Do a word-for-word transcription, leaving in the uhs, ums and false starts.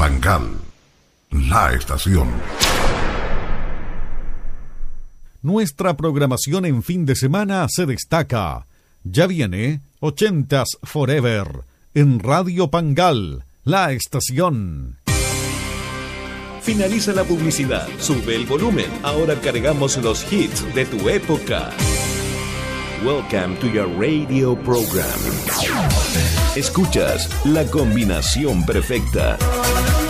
Bancal, la estación. Nuestra programación en fin de semana se destaca. Ya viene ochentas Forever en Radio Pangal, la estación. Finaliza la publicidad, sube el volumen. Ahora cargamos los hits de tu época. Welcome to your radio program. Escuchas La Combinación Perfecta.